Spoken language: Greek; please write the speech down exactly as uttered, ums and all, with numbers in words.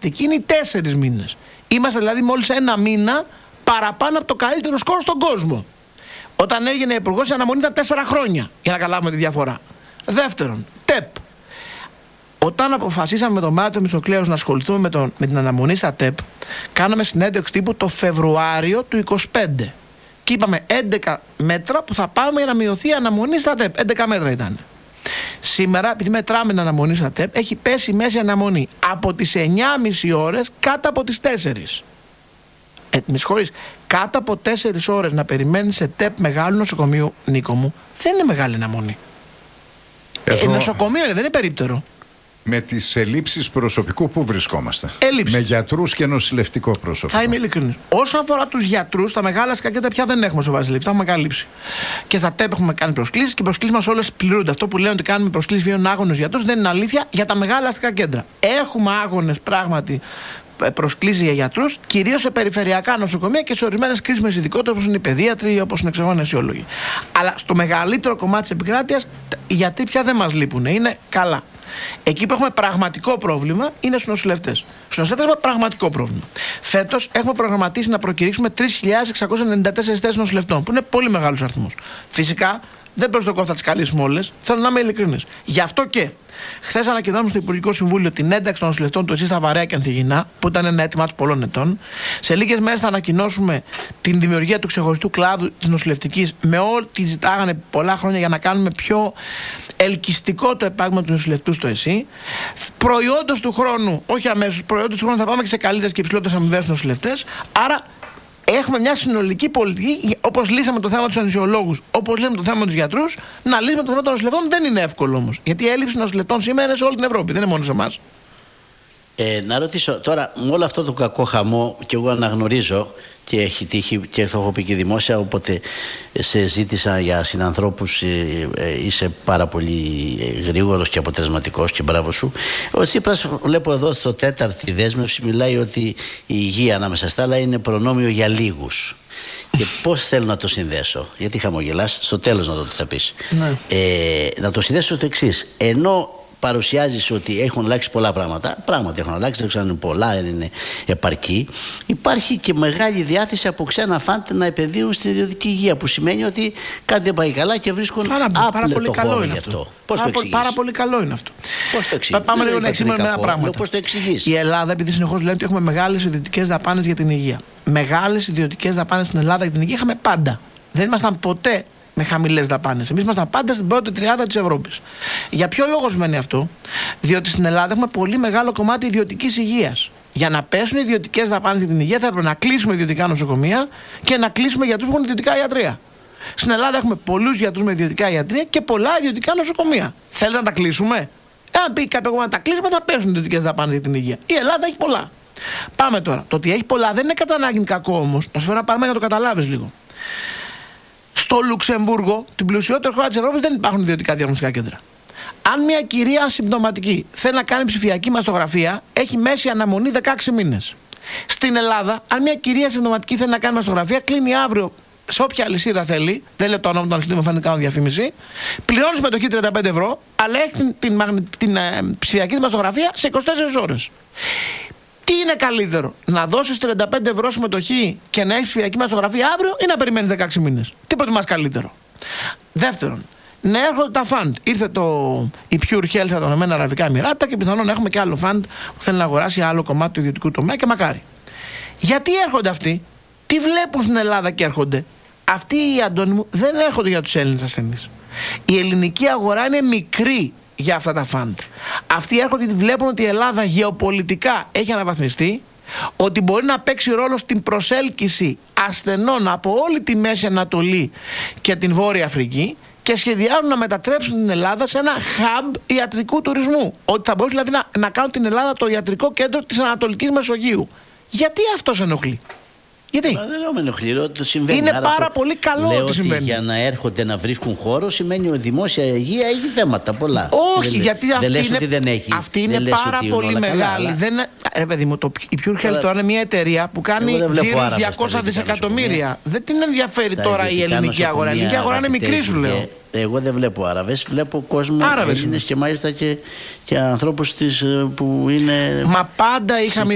νοσηλευτική είναι οι τέσσερις μήνες. Είμαστε δηλαδή μόλις ένα μήνα παραπάνω από το καλύτερο σκορ στον κόσμο. Όταν έγινε υπουργός, η αναμονή ήταν τέσσερα χρόνια, για να καταλάβουμε τη διαφορά. Δεύτερον, ΤΕΠ. Όταν αποφασίσαμε με τον Μάριο Μητσοκλέους να ασχοληθούμε με, τον, με την αναμονή στα ΤΕΠ, κάναμε συνέντευξη τύπου το Φεβρουάριο του είκοσι πέντε. Και είπαμε έντεκα μέτρα που θα πάμε για να μειωθεί η αναμονή στα ΤΕΠ. έντεκα μέτρα ήταν. Σήμερα, επειδή μετράμε την αναμονή στα ΤΕΠ, έχει πέσει η μέση αναμονή από τις εννιά και μισή ώρες κάτω από τις τέσσερις. Ε, με συγχωρείς, κάτω από τέσσερις ώρες να περιμένεις σε ΤΕΠ μεγάλου νοσοκομείου, Νίκο μου, δεν είναι μεγάλη αναμονή. Εδώ... Ε, νοσοκομείο είναι, δεν είναι περίπτερο. Με τις ελλείψεις προσωπικού που βρισκόμαστε. Ελλείψεις. Με γιατρούς και νοσηλευτικό προσωπικό. Θα είμαι ειλικρινής. Όσο αφορά τους γιατρούς, τα μεγάλα σκακέτα πια δεν έχουμε σοβαρές ελλείψεις. Τα έχουμε καλύψει. Και θα ΤΕΠ έχουμε κάνει προσκλήσεις και οι προσκλήσεις μας όλες πληρούνται. Αυτό που λένε ότι κάνουμε προσκλήσεις βιών άγονες γιατρούς δεν είναι αλήθεια για τα μεγάλα αστικά κέντρα. Έχουμε άγονες πράγματι προσκλήσεις για γιατρούς, κυρίως σε περιφερειακά νοσοκομεία και σε ορισμένες κρίσιμες ειδικότητες όπως είναι οι παιδίατροι, όπως είναι εξωγόνοι αισιολόγοι. Αλλά στο μεγαλύτερο κομμάτι της επικράτειας οι γιατροί πια δεν μας λείπουν. Είναι καλά. Εκεί που έχουμε πραγματικό πρόβλημα είναι στους νοσηλευτές. Στους νοσηλευτές έχουμε πραγματικό πρόβλημα. Φέτος έχουμε προγραμματίσει να προκηρύξουμε τρεις χιλιάδες εξακόσιες ενενήντα τέσσερις θέσεις νοσηλευτών, που είναι πολύ μεγάλος αριθμός. Φυσικά δεν προσδοκώ θα τις καλύψουμε όλες. Θέλω να είμαι ειλικρινής. Γι' αυτό και χθες ανακοινώσαμε στο Υπουργικό Συμβούλιο την ένταξη των νοσηλευτών του ΕΣΥ στα Βαρέα και Ανθιγεινά, που ήταν ένα αίτημά του πολλών ετών. Σε λίγες μέρες θα ανακοινώσουμε την δημιουργία του ξεχωριστού κλάδου της νοσηλευτικής, με ό,τι ζητάγανε πολλά χρόνια για να κάνουμε πιο ελκυστικό το επάγγελμα του νοσηλευτού στο ΕΣΥ. Προϊόντος του χρόνου, όχι αμέσως, προϊόντος του χρόνου θα πάμε και σε καλύτερες και υψηλότερες αμοιβές στους νοσηλευτές. Άρα έχουμε μια συνολική πολιτική, όπως λύσαμε το θέμα του ανησιολόγους, όπως λύσαμε το θέμα του γιατρούς, να λύσουμε το θέμα των νοσηλευτών. Δεν είναι εύκολο όμως. Γιατί η έλλειψη νοσηλευτών σήμερα είναι σε όλη την Ευρώπη, δεν είναι μόνο σε εμάς. Ε, να ρωτήσω τώρα, με όλο αυτό το κακό χαμό, και εγώ αναγνωρίζω και έχει τύχει και το έχω πει και δημόσια, οπότε σε ζήτησα για συνανθρώπους, ε, ε, είσαι πάρα πολύ γρήγορος και αποτελεσματικός και μπράβο σου. Ο Τσίπρας, βλέπω εδώ στο τέταρτη δέσμευση, μιλάει ότι η υγεία ανάμεσα στα άλλα είναι προνόμιο για λίγους. Και πώς θέλω να το συνδέσω, γιατί χαμογελάς, στο τέλος να το τι θα πεις. Ναι. Ε, να το συνδέσω στο εξής. Ενώ παρουσιάζεις ότι έχουν αλλάξει πολλά πράγματα, πράγματι έχουν αλλάξει, δεν ξέρω αν είναι πολλά, αν είναι επαρκή. Υπάρχει και μεγάλη διάθεση από ξένα φαντ να επενδύουν στην ιδιωτική υγεία, που σημαίνει ότι κάτι δεν πάει καλά και βρίσκουν άπλετο χώρο γι' αυτό. Πώς το εξηγείς? Πάρα πολύ καλό είναι αυτό. Πώς το εξηγείς? Πάμε λίγο να εξηγήσουμε ένα πράγμα. Πώς το εξηγείς? Η Ελλάδα, επειδή συνεχώς λέμε ότι έχουμε μεγάλες ιδιωτικές δαπάνες για την υγεία. Μεγάλες ιδιωτικές δαπάνες στην Ελλάδα για την υγεία είχαμε πάντα. Δεν ήμασταν ποτέ με χαμηλές δαπάνες. Εμείς ήμασταν πάντα στην πρώτη τριάδα της Ευρώπης. Για ποιο λόγο σημαίνει αυτό? Διότι στην Ελλάδα έχουμε πολύ μεγάλο κομμάτι ιδιωτικής υγείας. Για να πέσουν οι ιδιωτικές δαπάνες για την υγεία, θα έπρεπε να κλείσουμε ιδιωτικά νοσοκομεία και να κλείσουμε γιατρούς που έχουν ιδιωτικά ιατρεία. Στην Ελλάδα έχουμε πολλούς γιατρούς με ιδιωτικά ιατρεία και πολλά ιδιωτικά νοσοκομεία. Θέλετε να τα κλείσουμε? Αν πει κάποιο κόμμα να τα κλείσουμε, θα πέσουν οι ιδιωτικές δαπάνες για την υγεία. Η Ελλάδα έχει πολλά. Πάμε τώρα. Το ότι έχει πολλά δεν είναι κατά ανάγκη κακό όμως. Να σου φέρω ένα παράδειγμα για να το καταλάβεις λίγο. Στο Λουξεμβούργο, την πλουσιότερη χώρα της Ευρώπης, δεν υπάρχουν ιδιωτικά διαγνωστικά κέντρα. Αν μια κυρία ασυμπτωματική θέλει να κάνει ψηφιακή μαστογραφία, έχει μέση αναμονή δεκαέξι μήνες. Στην Ελλάδα, αν μια κυρία ασυμπτωματική θέλει να κάνει μαστογραφία, κλείνει αύριο σε όποια αλυσίδα θέλει. Δεν λέω το όνομα του αλυσίδα, μου κάνω διαφήμιση. Πληρώνει συμμετοχή τριάντα πέντε ευρώ, αλλά έχει την, την, την, την ε, ψηφιακή μαστογραφία σε είκοσι τέσσερις ώρες. Τι είναι καλύτερο, να δώσεις τριάντα πέντε ευρώ συμμετοχή και να έχεις ψηφιακή μαστογραφία αύριο, ή να περιμένεις δεκαέξι μήνες? Τι προτιμάς καλύτερο? Δεύτερον, να έρχονται τα φαντ. Ήρθε το, η Pure Health από τα Ηνωμένα Αραβικά Εμιράτα και πιθανόν να έχουμε και άλλο φαντ που θέλει να αγοράσει άλλο κομμάτι του ιδιωτικού τομέα, και μακάρι. Γιατί έρχονται αυτοί? Τι βλέπουν στην Ελλάδα και έρχονται? Αυτοί οι, Αντώνη μου, δεν έρχονται για τους Έλληνες ασθενείς. Η ελληνική αγορά είναι μικρή για αυτά τα φαντ. Αυτοί έρχονται γιατί βλέπουν ότι η Ελλάδα γεωπολιτικά έχει αναβαθμιστεί, ότι μπορεί να παίξει ρόλο στην προσέλκυση ασθενών από όλη τη Μέση Ανατολή και την Βόρεια Αφρική, και σχεδιάζουν να μετατρέψουν την Ελλάδα σε ένα hub ιατρικού τουρισμού. Ότι θα μπορούσαν δηλαδή να, να κάνουν την Ελλάδα το ιατρικό κέντρο της Ανατολικής Μεσογείου. Γιατί αυτό σε ενοχλεί? Γιατί? Μα δεν λέω με ενοχλεί, το συμβαίνει. Είναι Άρα πάρα το... πολύ καλό λέω ότι συμβαίνει. Ότι για να έρχονται να βρίσκουν χώρο σημαίνει ότι η δημόσια υγεία έχει θέματα πολλά. Όχι, δεν, γιατί δεν αυτή λες είναι, ότι δεν έχει. αυτή είναι πάρα πολύ είναι μεγάλη. καλά, αλλά... δεν είναι, ρε παιδί μου, το, η Pure Health τώρα είναι μια εταιρεία που κάνει τζίρους διακόσια δισεκατομμύρια. Δεν την ενδιαφέρει τώρα η ελληνική αγορά. Η ελληνική αγορά είναι μικρή, σου λέω. Εγώ δεν βλέπω Άραβες, βλέπω κόσμο Άραβες Έλληνες και μάλιστα και, και ανθρώπους της, που είναι... Μα πάντα είχαμε